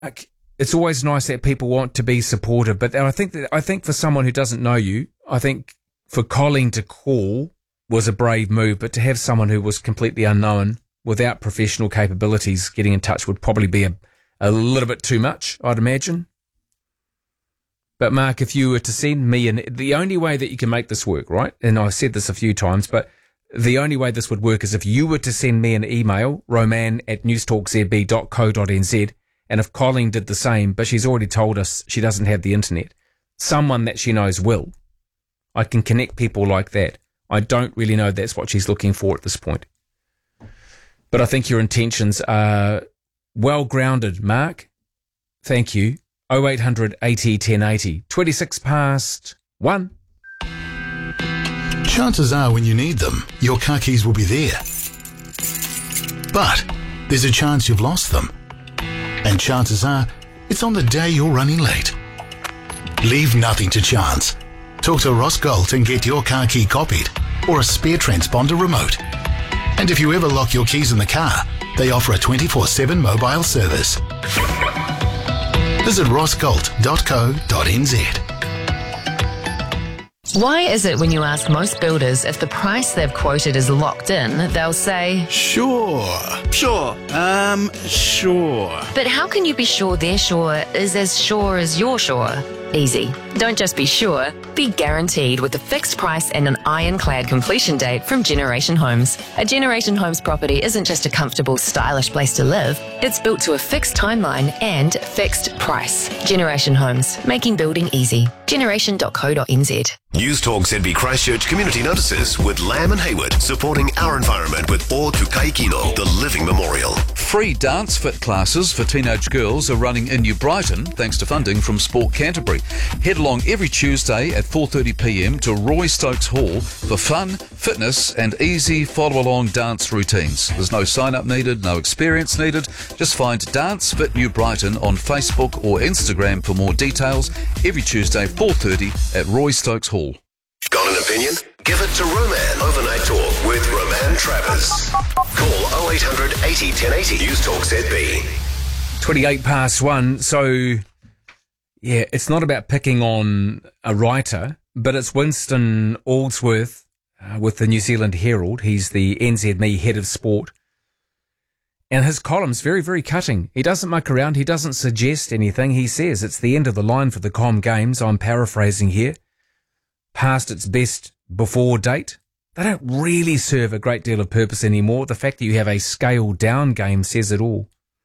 it's always nice that people want to be supportive, but I think for someone who doesn't know you, I think for Colleen to call was a brave move, but to have someone who was completely unknown without professional capabilities getting in touch would probably be a little bit too much, I'd imagine. But Mark, if you were to send me the only way that you can make this work, right? And I've said this a few times, but the only way this would work is if you were to send me an email, roman@newstalkzb.co.nz, and if Colleen did the same, but she's already told us she doesn't have the internet, someone that she knows will. I can connect people like that. I don't really know that's what she's looking for at this point. But I think your intentions are well grounded, Mark. Thank you. 0800 80 1080. 26 past 1. Chances are when you need them, your car keys will be there. But there's a chance you've lost them. And chances are it's on the day you're running late. Leave nothing to chance. Talk to Ross Galt and get your car key copied or a spare transponder remote. And if you ever lock your keys in the car, they offer a 24/7 mobile service. Visit rossgalt.co.nz. Why is it when you ask most builders if the price they've quoted is locked in, they'll say, Sure. but how can you be sure their sure is as sure as you're sure? Easy. Don't just be sure, be guaranteed with a fixed price and an ironclad completion date from Generation Homes. A Generation Homes property isn't just a comfortable, stylish place to live. It's built to a fixed timeline and fixed price. Generation Homes, making building easy. Generation.co.nz. Newstalk ZB Christchurch community notices with Lamb and Hayward supporting our environment with O Tukai Kino, the living memorial. Free dance fit classes for teenage girls are running in New Brighton thanks to funding from Sport Canterbury. Head along every Tuesday at 4:30pm to Roy Stokes Hall for fun, fitness and easy follow-along dance routines. There's no sign-up needed, no experience needed. Just find Dance Fit New Brighton on Facebook or Instagram for more details. Every Tuesday, 4:30 at Roy Stokes Hall. Got an opinion? Give it to Roman. Overnight Talk with Roman Travers. Call 0800 80 1080. Newstalk ZB. 28 past 1. So, yeah, it's not about picking on a writer, but it's Winston Aldsworth with the New Zealand Herald. He's the NZME head of sport. And his column's very, very cutting. He doesn't muck around. He doesn't suggest anything. He says it's the end of the line for the Com Games. I'm paraphrasing here. Past its best before date. They don't really serve a great deal of purpose anymore. The fact that you have a scaled down game says it all.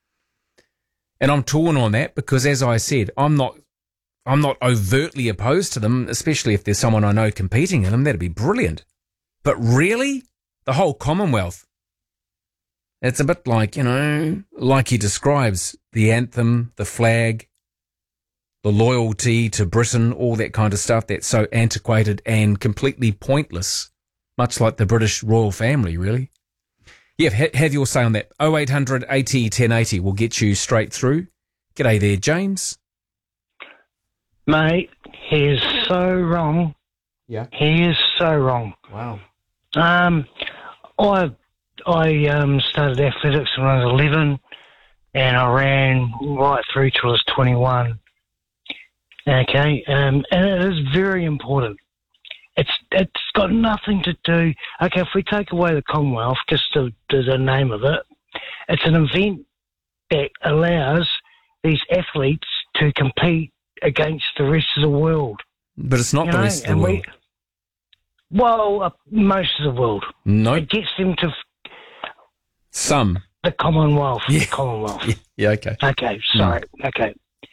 And I'm torn on that because, as I said, I'm not overtly opposed to them, especially if there's someone I know competing in them. That'd be brilliant. But really, the whole Commonwealth, it's a bit like, like he describes, the anthem, the flag, the loyalty to Britain, all that kind of stuff that's so antiquated and completely pointless, much like the British royal family, really. Yeah, have your say on that. 0800 80 1080 will get you straight through. G'day there, James. Mate, he is so wrong. Yeah. He is so wrong. Wow. I started athletics when I was 11, and I ran right through till I was 21. Okay, and it is very important. It's got nothing to do. Okay, if we take away the Commonwealth, just the name of it, it's an event that allows these athletes to compete against the rest of the world. But it's not the rest of the world. Most of the world. No. It gets them to some. The Commonwealth. Yeah. The Commonwealth. Yeah, okay. Okay, sorry. Okay.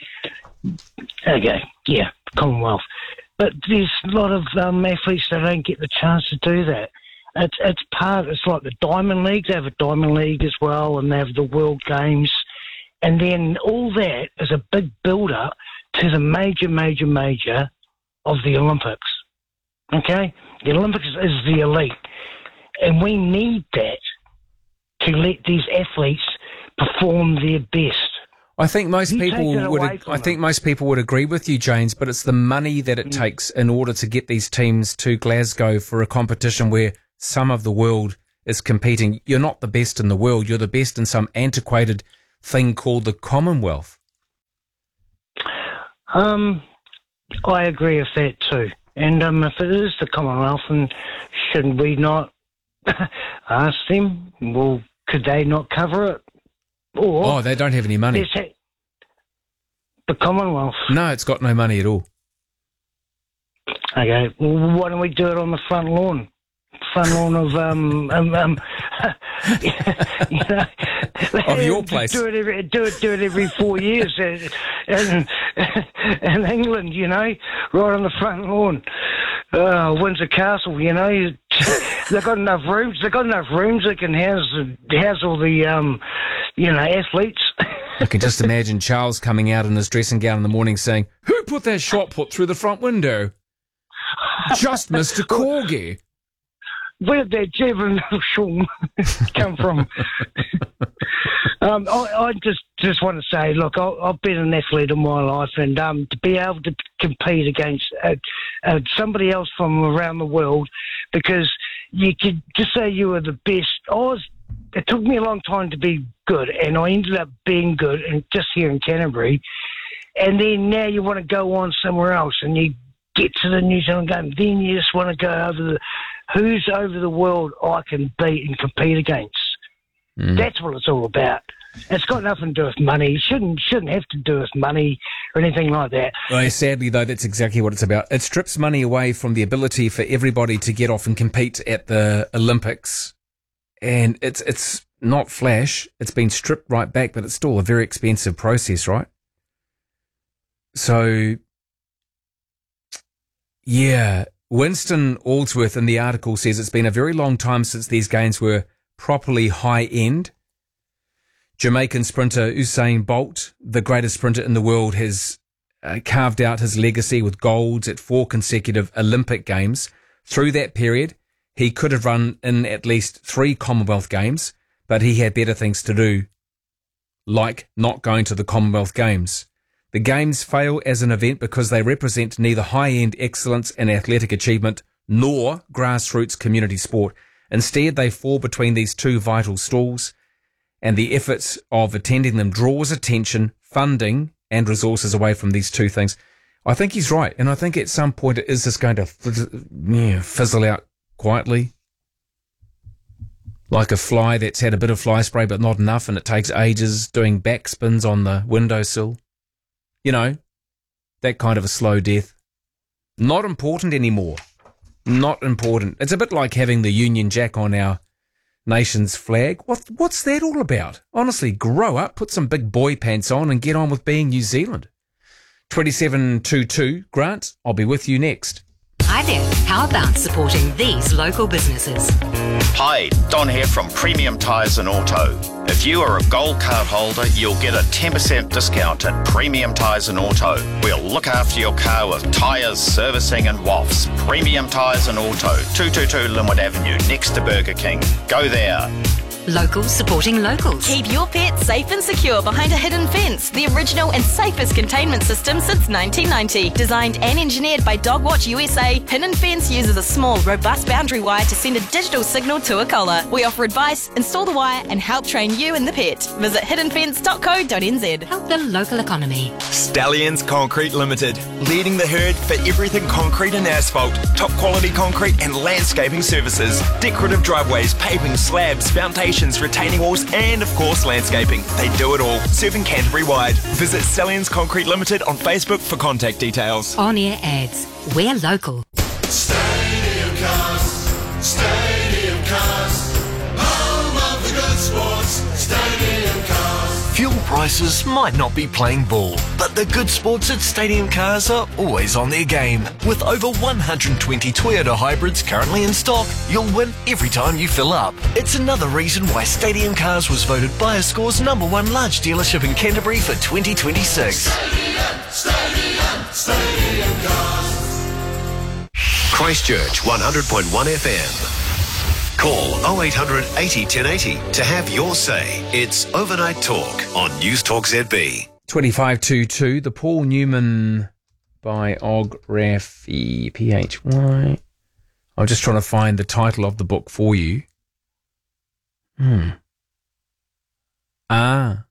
Yeah, Commonwealth. But there's a lot of athletes that don't get the chance to do that. It's like the Diamond League. They have a Diamond League as well, and they have the World Games. And then all that is a big build-up to the major of the Olympics. Okay? The Olympics is the elite. And we need that to let these athletes perform their best. I think most people would agree with you, James, but it's the money that it takes in order to get these teams to Glasgow for a competition where some of the world is competing. You're not the best in the world. You're the best in some antiquated thing called the Commonwealth. I agree with that too. And if it is the Commonwealth, then shouldn't we not ask them? Well, could they not cover it? Or They don't have any money. The Commonwealth. No, it's got no money at all. Okay, well, why don't we do it on the front lawn? Front lawn of Of your place. Do it every 4 years in England, right on the front lawn. Windsor Castle, they've got enough rooms. They've got enough rooms that can house all the athletes. I can just imagine Charles coming out in his dressing gown in the morning saying, "Who put that shot put through the front window?" "Just Mr. Corgi." Where did that Jeb and Sean come from? I just want to say, look, I've been an athlete in my life, and to be able to compete against somebody else from around the world, because you could just say you were the best. It took me a long time to be good, and I ended up being good, and just here in Canterbury. And then now you want to go on somewhere else, and you get to the New Zealand game. Then you just want to go over who's over the world I can beat and compete against. That's what it's all about. It's got nothing to do with money. It shouldn't have to do with money or anything like that. Well, sadly, though, that's exactly what it's about. It strips money away from the ability for everybody to get off and compete at the Olympics. And it's not flash. It's been stripped right back, but it's still a very expensive process, right? So, yeah, Winston Aldsworth in the article says it's been a very long time since these games were properly high-end. Jamaican sprinter Usain Bolt, the greatest sprinter in the world, has carved out his legacy with golds at 4 consecutive Olympic Games. Through that period, he could have run in at least 3 Commonwealth Games, but he had better things to do, like not going to the Commonwealth Games. The Games fail as an event because they represent neither high-end excellence and athletic achievement nor grassroots community sport. Instead, they fall between these two vital stools, and the efforts of attending them draws attention, funding, and resources away from these two things. I think he's right, and I think at some point it is just going to fizzle out quietly, like a fly that's had a bit of fly spray but not enough, and it takes ages doing backspins on the windowsill. That kind of a slow death. Not important anymore. Not important. It's a bit like having the Union Jack on our nation's flag. What's that all about? Honestly, grow up, put some big boy pants on and get on with being New Zealand. 2722, Grant, I'll be with you next. Hi there. How about supporting these local businesses? Hi, Don here from Premium Tyres and Auto. If you are a gold card holder, you'll get a 10% discount at Premium Tyres and Auto. We'll look after your car with tyres, servicing and wafts. Premium Tyres and Auto, 222 Linwood Avenue, next to Burger King. Go there. Locals supporting locals. Keep your pet safe and secure behind a hidden fence. The original and safest containment system since 1990. Designed and engineered by Dogwatch USA, Hidden Fence uses a small, robust boundary wire to send a digital signal to a collar. We offer advice, install the wire, and help train you and the pet. Visit hiddenfence.co.nz. Help the local economy. Stallions Concrete Limited, leading the herd for everything concrete and asphalt, top quality concrete and landscaping services, decorative driveways, paving, slabs, foundations, retaining walls, and of course landscaping. They do it all, serving Canterbury wide. Visit Stallions Concrete Limited on Facebook for contact details. On-air ads. We're local. Stadium Cars, home of the good sports. Stadium Cars. Fuel prices might not be playing ball, but the good sports at Stadium Cars are always on their game. With over 120 Toyota hybrids currently in stock, you'll win every time you fill up. It's another reason why Stadium Cars was voted BuyerScore's #1 large dealership in Canterbury for 2026. Stadium Cars. Christchurch 100.1 FM. Call 0800 80 1080 to have your say. It's Overnight Talk on News Talk ZB. 2522, the Paul Newman biography, PHY. I'm just trying to find the title of the book for you. Ah.